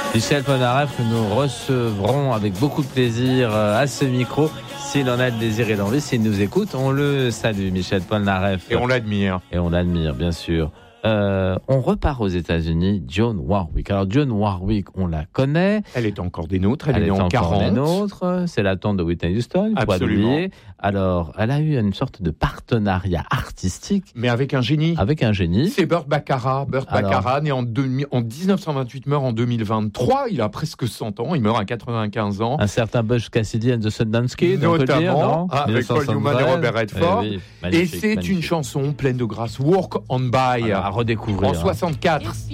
Michel Polnareff, que nous recevrons avec beaucoup de plaisir à ce micro. S'il en a le désir et l'envie, s'il nous écoute, on le salue, Michel Polnareff. Et on l'admire. Et on l'admire, bien sûr. On repart aux États-Unis, Dionne Warwick. Alors Dionne Warwick, on la connaît. Elle est encore des nôtres, elle est en encore 40. des nôtres. C'est la tante de Whitney Houston, il faut pas l'oublier. Alors, elle a eu une sorte de partenariat artistique. Mais avec un génie. Avec un génie. C'est Burt Bacharach. Bacharach, né en 1928, meurt en 2023. Il a presque 100 ans. Il meurt à 95 ans. Un certain Butch Cassidy and the Sundance Kid, notamment, on peut le dire, non avec Paul Newman et Robert Redford. Oui, et c'est une chanson pleine de grâce. Walk on By. Alors, à redécouvrir. En 64.